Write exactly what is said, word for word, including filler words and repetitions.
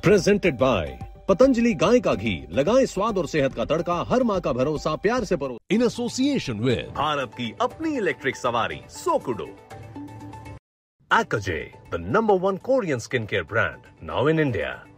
Presented by Patanjali गाय का घी, लगाएं स्वाद और सेहत का तड़का, हर माँ का भरोसा प्यार से परो। इन एसोसिएशन विद भारत की अपनी इलेक्ट्रिक सवारी सोकुडो। Akaje, the number one Korean skincare brand, now in India.